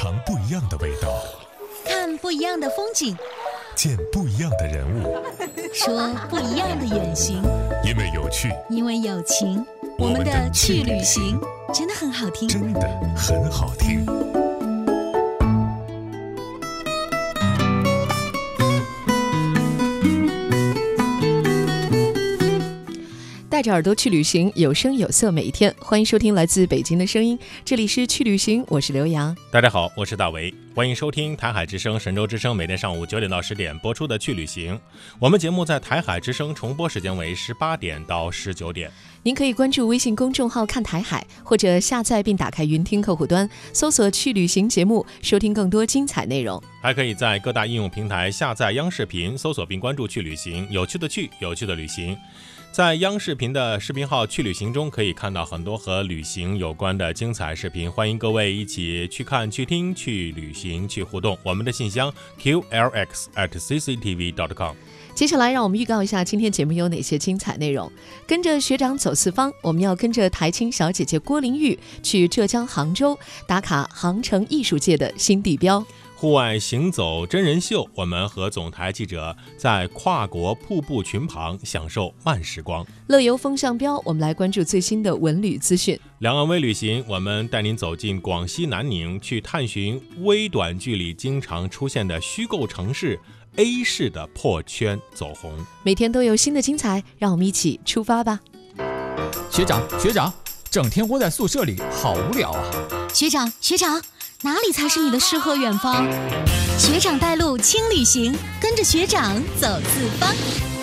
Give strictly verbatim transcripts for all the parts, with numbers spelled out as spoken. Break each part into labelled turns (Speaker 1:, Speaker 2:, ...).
Speaker 1: 尝不一样的味道，
Speaker 2: 看不一样的风景，
Speaker 1: 见不一样的人物，
Speaker 2: 说不一样的远行。
Speaker 1: 因为有趣，
Speaker 2: 因为有情，我们的去旅行真的很好听，
Speaker 1: 真的很好听。
Speaker 3: 带着耳朵去旅行，有声有色每一天。欢迎收听来自北京的声音，这里是去旅行，我是刘洋。
Speaker 4: 大家好，我是大为，欢迎收听台海之声、神州之声每天上午九点到十点播出的去旅行。我们节目在台海之声重播时间为十八点到十九点。
Speaker 3: 您可以关注微信公众号看台海，或者下载并打开云听客户端，搜索去旅行节目，收听更多精彩内容。
Speaker 4: 还可以在各大应用平台下载央视频，搜索并关注去旅行，有趣的去，有趣的旅行。在央视频的视频号去旅行中，可以看到很多和旅行有关的精彩视频，欢迎各位一起去看、去听、去旅行、去互动。我们的信箱 q l x at c c t v dot com。
Speaker 3: 接下来让我们预告一下今天节目有哪些精彩内容。跟着学长走四方，我们要跟着台青小姐姐郭玲玉去浙江杭州打卡杭城艺术界的新地标。
Speaker 4: 户外行走真人秀，我们和总台记者在跨国瀑布群旁享受慢时光。
Speaker 3: 乐游风向标，我们来关注最新的文旅资讯。
Speaker 4: 两岸微旅行，我们带您走进广西南宁，去探寻微短距离经常出现的虚构城市 A 市的破圈走红。
Speaker 3: 每天都有新的精彩，让我们一起出发吧。
Speaker 5: 学长学长，整天窝在宿舍里好无聊啊。
Speaker 2: 学长学长，哪里才是你的诗和远方？学长带路轻旅行，跟着学长走四方。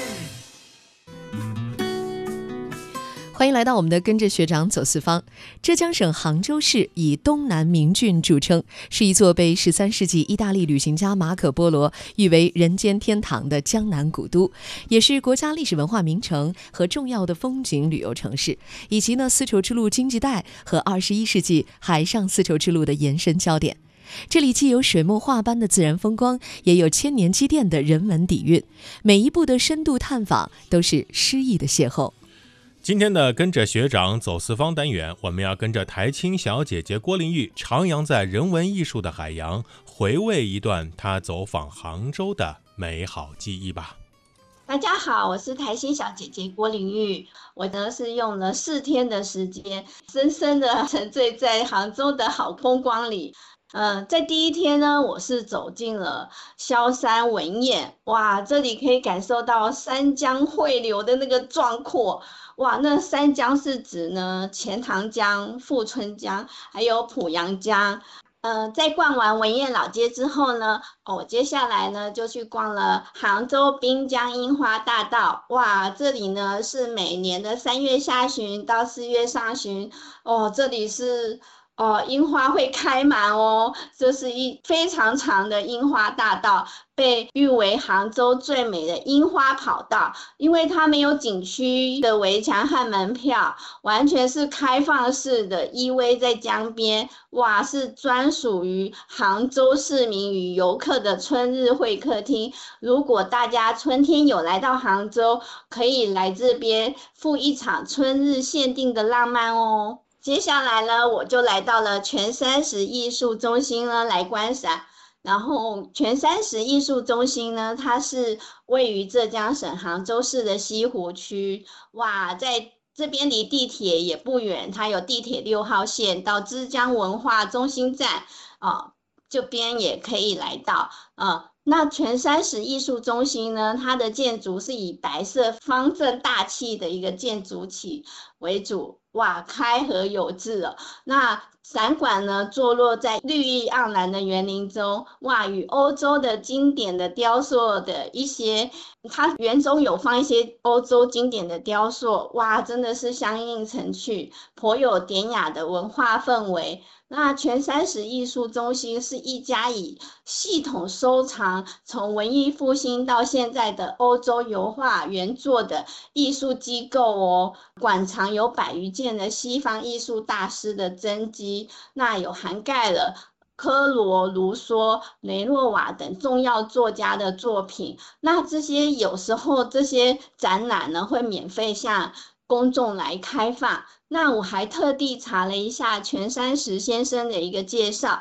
Speaker 3: 欢迎来到我们的跟着学长走四方。浙江省杭州市以东南名郡著称，是一座被十三世纪意大利旅行家马可波罗誉为人间天堂的江南古都，也是国家历史文化名城和重要的风景旅游城市，以及呢丝绸之路经济带和二十一世纪海上丝绸之路的延伸焦点。这里既有水墨画般的自然风光，也有千年积淀的人文底蕴，每一步的深度探访都是诗意的邂逅。
Speaker 4: 今天的跟着学长走四方单元，我们要跟着台青小姐姐郭玲玉徜徉在人文艺术的海洋，回味一段她走访杭州的美好记忆吧。
Speaker 6: 大家好，我是台青小姐姐郭玲玉。我呢是用了四天的时间，深深的沉醉在杭州的好风光里。嗯，在第一天呢，我是走进了萧山文堰，哇，这里可以感受到三江汇流的那个壮阔。哇，那三江是指呢钱塘江、富春江，还有濮阳江。呃，在逛完文堰老街之后呢，哦，接下来呢就去逛了杭州滨江樱花大道。哇，这里呢是每年的三月下旬到四月上旬，哦，这里是。哦，樱花会开满哦，这是一非常长的樱花大道，被誉为杭州最美的樱花跑道，因为它没有景区的围墙和门票，完全是开放式的，依偎在江边。哇，是专属于杭州市民与游客的春日会客厅。如果大家春天有来到杭州，可以来这边赴一场春日限定的浪漫哦。接下来呢，我就来到了全三十艺术中心呢来观赏。然后全三十艺术中心呢，它是位于浙江省杭州市的西湖区。哇，在这边离地铁也不远，它有地铁六号线到枝江文化中心站啊，这边也可以来到啊。那全三十艺术中心呢，它的建筑是以白色方正大气的一个建筑体为主。哇，开合有致哦。那展馆呢，坐落在绿意盎然的园林中。哇，与欧洲的经典的雕塑的一些，它园中有放一些欧洲经典的雕塑。哇，真的是相映成趣，颇有典雅的文化氛围。那全三十艺术中心是一家以系统收藏从文艺复兴到现在的欧洲油画原作的艺术机构哦，馆藏有百余件的西方艺术大师的真迹，那有涵盖了科罗、卢梭、雷诺瓦等重要作家的作品。那这些有时候这些展览呢会免费向公众来开放。那我还特地查了一下全三十先生的一个介绍，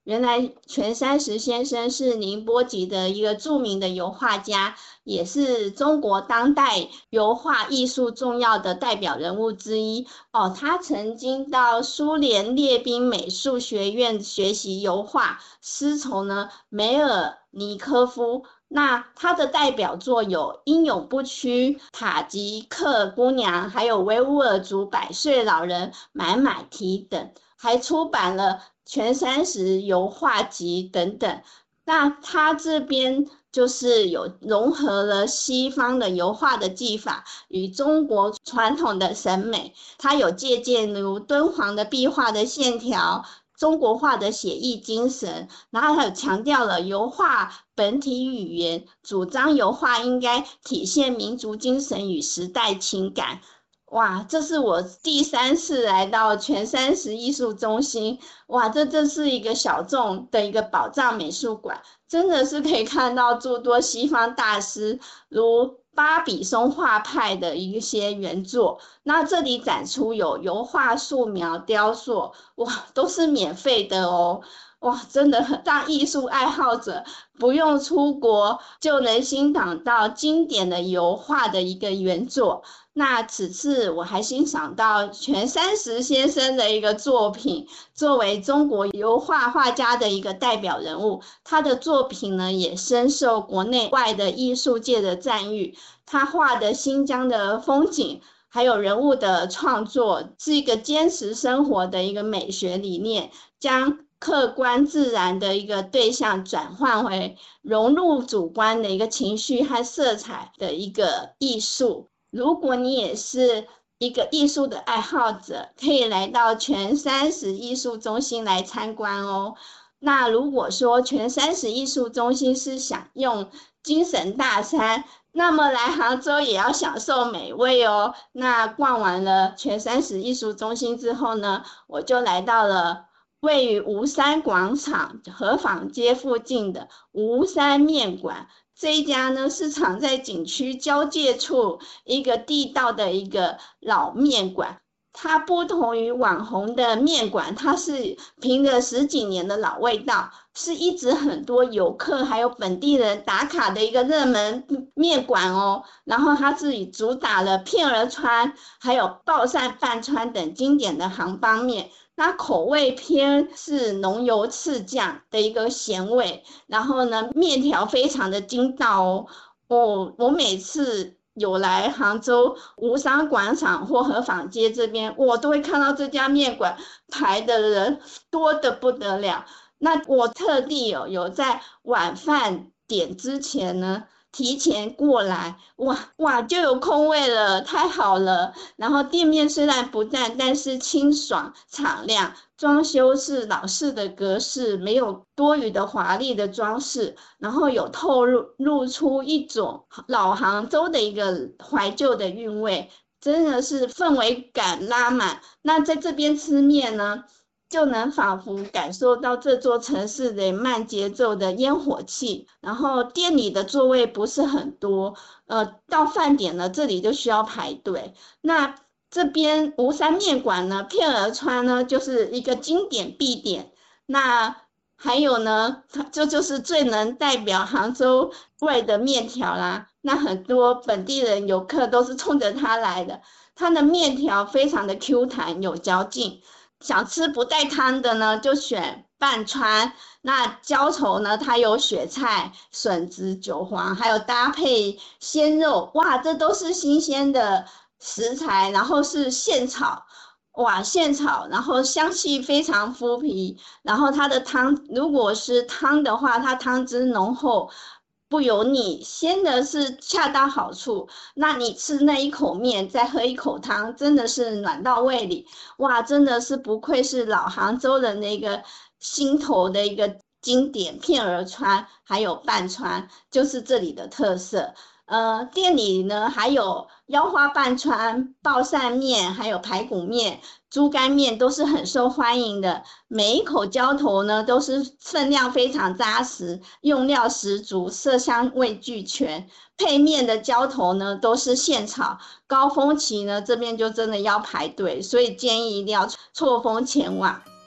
Speaker 6: 原来全三十先生是宁波籍的一个著名的油画家，也是中国当代油画艺术重要的代表人物之一哦。他曾经到苏联列宾美术学院学习油画，师从呢梅尔尼科夫。那他的代表作有《英勇不屈》、塔吉克姑娘，还有维吾尔族百岁老人买买提等，还出版了全三十油画集等等。那他这边就是有融合了西方的油画的技法与中国传统的审美，他有借鉴如敦煌的壁画的线条、中国画的写意精神，然后还有强调了油画本体语言，主张油画应该体现民族精神与时代情感。哇，这是我第三次来到全三十艺术中心，哇，这这是一个小众的一个宝藏美术馆，真的是可以看到诸多西方大师如巴比松画派的一些原作。那这里展出有油画、素描、雕塑，哇，都是免费的哦。哇，真的让艺术爱好者不用出国就能欣赏到经典的油画的一个原作。那此次我还欣赏到全三十先生的一个作品，作为中国油画画家的一个代表人物，他的作品呢也深受国内外的艺术界的赞誉。他画的新疆的风景还有人物的创作，是一个坚持生活的一个美学理念，将客观自然的一个对象转换为融入主观的一个情绪和色彩的一个艺术。如果你也是一个艺术的爱好者，可以来到全三十艺术中心来参观哦。那如果说全三十艺术中心是享用精神大餐，那么来杭州也要享受美味哦。那逛完了全三十艺术中心之后呢，我就来到了位于吴山广场河坊街附近的吴山面馆。这一家呢是藏在景区交界处一个地道的一个老面馆，它不同于网红的面馆，它是凭着十几年的老味道，是一直很多游客还有本地人打卡的一个热门面馆哦。然后它自己主打了片儿川还有爆扇半川等经典的杭帮面，那口味偏是浓油赤酱的一个咸味，然后呢面条非常的筋道哦。我我每次有来杭州吴山广场或河坊街这边，我都会看到这家面馆排的人多得不得了。那我特地有有在晚饭点之前呢提前过来，哇哇就有空位了，太好了。然后店面虽然不大，但是清爽敞亮，装修是老式的格式，没有多余的华丽的装饰，然后有透露露出一种老杭州的一个怀旧的韵味，真的是氛围感拉满。那在这边吃面呢，就能仿佛感受到这座城市的慢节奏的烟火气。然后店里的座位不是很多，呃，到饭点了这里就需要排队。那这边吴山面馆呢，片儿川呢就是一个经典必点。那还有呢，这就是最能代表杭州味的面条啦。那很多本地人游客都是冲着它来的，它的面条非常的 Q 弹有嚼劲。想吃不带汤的呢，就选半川。那浇头呢，它有雪菜、笋子、韭黄，还有搭配鲜肉，哇，这都是新鲜的食材，然后是现炒，哇，现炒，然后香气非常馥皮。然后它的汤，如果是汤的话，它汤汁浓厚，不油腻，鲜的是恰到好处。那你吃那一口面，再喝一口汤，真的是暖到胃里。哇，真的是不愧是老杭州人的一个心头的一个经典片儿川，还有半川，就是这里的特色。呃，店里呢还有腰花半川、爆扇面，还有排骨面、猪肝面都是很受欢迎的。每一口浇头呢都是分量非常扎实，用料十足，色香味俱全。配面的浇头呢都是现炒，高峰期呢这边就真的要排队，所以建议一定要错峰前往。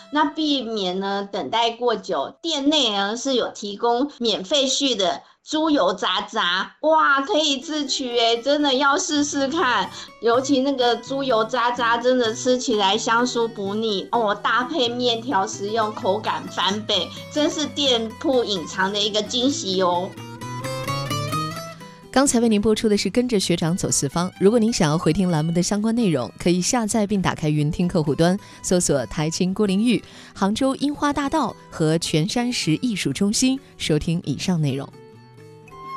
Speaker 6: 那避免呢等待过久。店内呢是有提供免费续的猪油渣渣，哇，可以自取耶，真的要试试看。尤其那个猪油渣渣真的吃起来香酥不腻哦，搭配面条食用，口感翻倍，真是店铺隐藏的一个惊喜哦。
Speaker 3: 刚才为您播出的是跟着学长走四方。如果您想要回听栏目的相关内容，可以下载并打开云听客户端，搜索台青郭玲玉、杭州樱花大道和全山石艺术中心，收听以上内容。